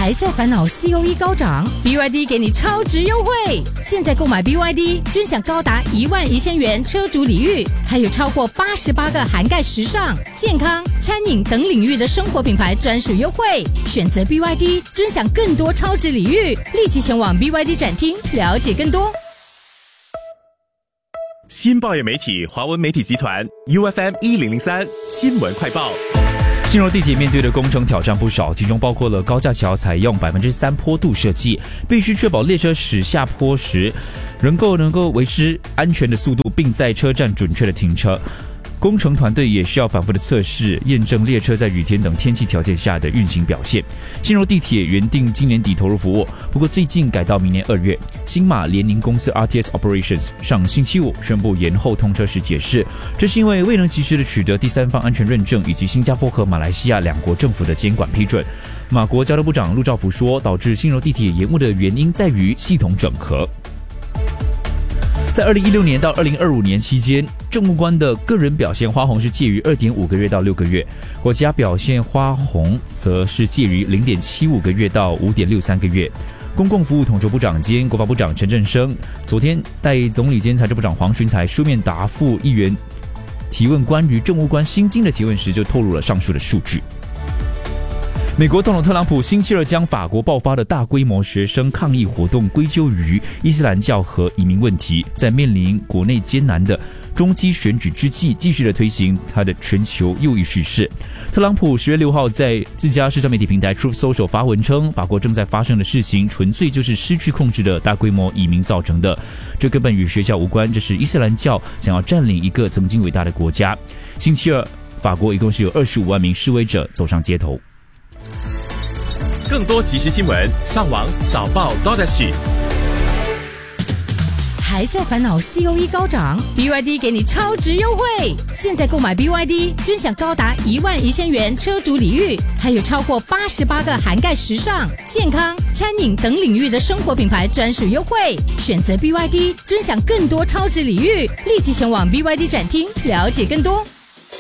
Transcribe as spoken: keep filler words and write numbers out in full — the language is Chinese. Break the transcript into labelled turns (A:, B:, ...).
A: 还在烦恼 C O E 高涨 ？B Y D 给你超值优惠！现在购买 B Y D， 尊享高达一万一千元车主礼遇，还有超过八十八个涵盖时尚、健康、餐饮等领域的生活品牌专属优惠。选择 B Y D， 尊享更多超值礼遇，立即前往 B Y D 展厅了解更多。
B: 新报业媒体华文媒体集团 U F M 一零零三新闻快报。
C: 新柔地铁面对的工程挑战不少，其中包括了高架桥采用百分之三坡度设计，必须确保列车驶下坡时能够能够维持安全的速度，并在车站准确的停车。工程团队也需要反复的测试、验证列车在雨天等天气条件下的运行表现。新柔地铁原定今年底投入服务，不过最近改到明年二月。新马联营公司 R T S Operations 上星期五宣布延后通车时解释，这是因为未能及时的取得第三方安全认证以及新加坡和马来西亚两国政府的监管批准。马国交通部长陆兆福说，导致新柔地铁延误的原因在于系统整合。在二零一六年到二零二五年期间，政务官的个人表现花红是介于 二点五个月到六个月，国家表现花红则是介于 零点七五个月到五点六三个月。公共服务统筹部长兼国发部长陈振声昨天代总理兼财政部长黄循财书面答复议员提问关于政务官薪金的提问时，就透露了上述的数据。美国总统特朗普星期二将法国爆发的大规模学生抗议活动归咎于伊斯兰教和移民问题，在面临国内艰难的中期选举之际，继续的推行他的全球右翼叙事。特朗普十月六号在自家社交媒体平台 Truth Social 发文称，法国正在发生的事情纯粹就是失去控制的大规模移民造成的，这根本与学校无关，这是伊斯兰教想要占领一个曾经伟大的国家。星期二，法国一共是有二十五万名示威者走上街头。
B: 更多即时新闻，上网早报 .sg。
A: 还在烦恼 C O E 高涨 ？B Y D 给你超值优惠！现在购买 B Y D， 尊享高达一万一千元车主礼遇，还有超过八十八个涵盖时尚、健康、餐饮等领域的生活品牌专属优惠。选择 B Y D， 尊享更多超值礼遇，立即前往 B Y D 展厅了解更多。